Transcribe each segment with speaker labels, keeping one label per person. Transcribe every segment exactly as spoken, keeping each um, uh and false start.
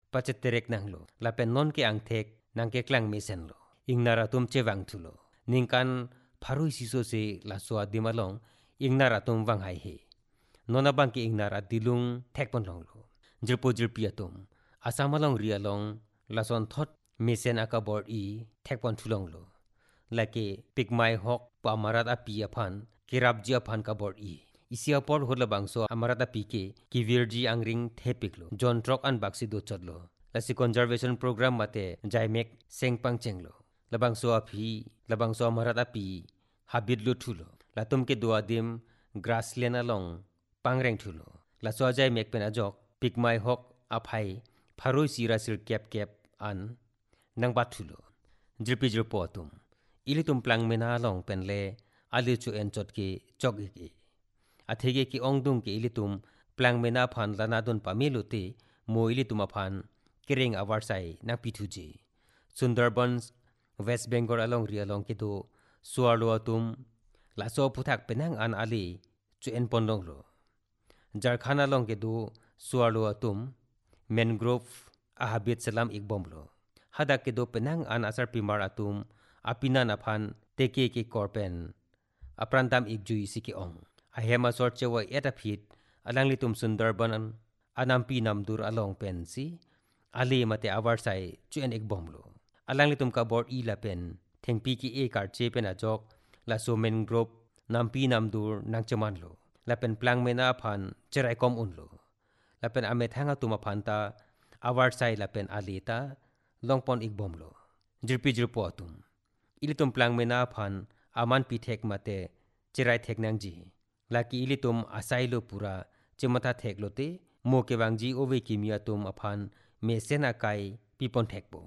Speaker 1: pacheterek nanglo lapen non ke angthek nang ke klang mesen lo ingnara tum chewang thulo ningkan pharui siso se la swa dimalong ingnara tum wang hai he nona bang ke ingnara dilung thekpon long lo jirpo jirpiatum asamalong rialong lason thot mesen akabor i thekpon thulong lo lake pikmai hok pamarat api aphan kirap ji aphan kabor i isia por hola bangso amarat api ke kivirji angring thepiklo john trok an baksi do chotlo lasi conservation program mate jaimek sengpang chenglo labangso aphi labangso amarat api habit lo thulo latum ke duadim grassland along pangreng thulo laso jaimek pen ajok pikmai hok aphai pharoi sira sir kep kep an nangbat thulo jirpi jirpo atum ilitum plang mena long penle ali chu en chot ke chogi ke athege ki ongdung ke ilitum plang mena phan lana dun pamelote mo ilitum aphan kireng awarsai na pithuji Sundarbans West Bengal along ri along ke do suarlo atum laso puthak penang an ali chu en pondong lo Jharkhand along ke do suarlo atum mangrove ahabit salam ikbomlo hadak ke do penang an asar pimar atum apina naphan teke ke korpen aprandam ikjui siki ong ahema sor chewa eta phit alang litum Sundarban anampi namdur along pensi ali mate awarsai chuen ikbomlo alang litum ka bor i lapen thengpi ki e kar che pen ajok la so mangrove nampi namdur nangchamanlo lapen plang mena phan cherai kom unlo lapen ame thanga tuma phanta awarsai lapen alita longpon ikbomlo jirpi jirpo atum ilitum plang mena phan aman pithek mate cherai theknangji laki ilitum asailo pura chemata theklote mo kewangji ove kimia tum aphan mesena kai pipon thekbo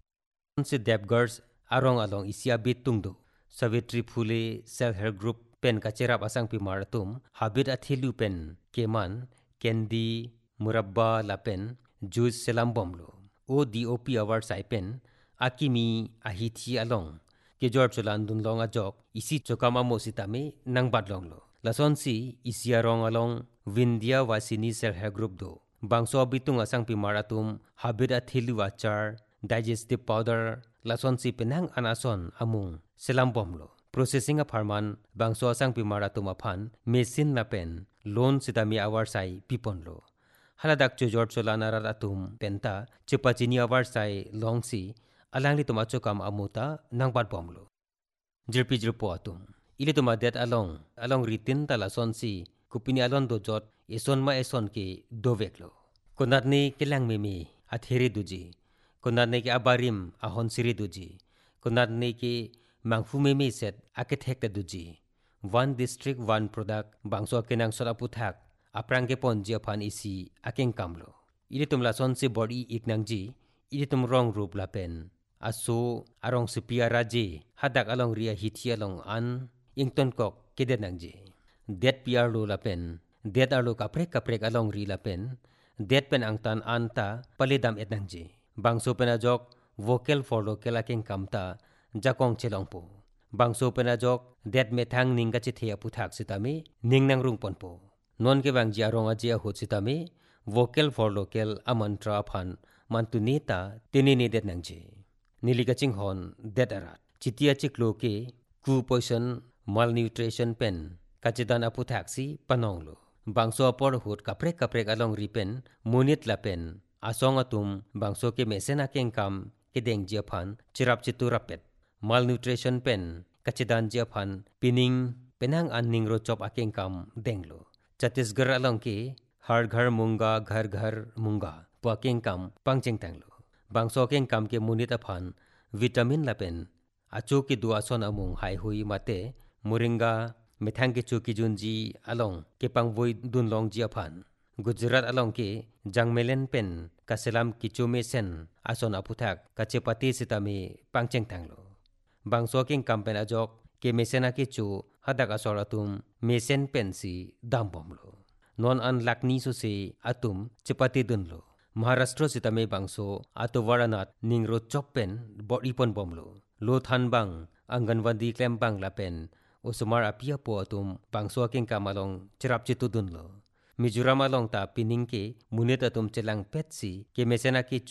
Speaker 1: se depgars arong along isia bit tungdo Savitri Phule self help group pen kachera asang pi maratum habit athilu pen keman kendi murabba lapen juice selam bomlo o dop award sai pen akimi ahithi along ke jor cholan dun long ajok isi chokama mositame nangbat longlo lason si isia rong along Vindhya Vasini self help group do bangso bitung asang pi maratum habit athilu achar digestive powder lason si penang anason amung selam bomlo processing a farman bangso asang pi maratum aphan machine lapen loan sitami awar sai piponlo haladak chojor cholana ratum penta chepachini awar sai longsi alangli tuma chokam amuta nangbat bomlo jirpi jirpo atum ile tuma det along along ritin tala sonsi kupini alon do jot eson ma eson ke doveklo konatni kelang memi atheri duji konatni ke abarim ahon siri duji konatni ke mangfu memi set ake thekta duji one district one product bangso kenang sora puthak aprang ke ponji aphan isi akeng kamlo ile tumla sonsi body iknangji ile tum rong rup lapen aso arong supia raje hadak along ria hithi along an ington kok kedenangji det piar lo lapen det arlo kaprek kaprek along ri lapen det pen angtan anta palidam etnangji bangso pen ajok vocal for local akeng kamta jakong chelongpo bangso pen ajok det methang ninga chithia puthak sitame ningnang rung ponpo non ke bang jarong aje ho sitame vocal for local amantra phan mantunita tinini det nangji nilika chinghon det arat chitia chiklo ke ku poison malnutrition pen kachidana puthaksi panonglo bangso apor hut kaprek kaprek along ripen munit lapen asong atum bangso ke mesena kengkam ke dengji aphan chirap chiturapet malnutrition pen kachidan ji aphan pining penang anning ro chop akengkam denglo Chhattisgarh along ke har ghar munga ghar ghar munga pakengkam pangcheng tanglo bangso kengkam ke munit aphan vitamin lapen acho ki duason amung hai hui mate moringa methang ke choki junji along ke pangvoi dunlong ji aphan Gujarat along ke jangmelen pen kaselam kichume sen ason aputhak kachepati sitame pangcheng tanglo bangso kengkam pen ajok ke mesena ke chu hadak asoratum mesen pensi dambomlo non an lakni so se atum chepati dunlo Maharashtra sitame bangso ato waranat ningro choppen bodipon bomlo lo thanbang anganwadi klembang lapen osumar apia po atum bangso kengkam along chirap chitu dunlo Mizoram along ta piningke munit atum chelang petsi ke mesena ke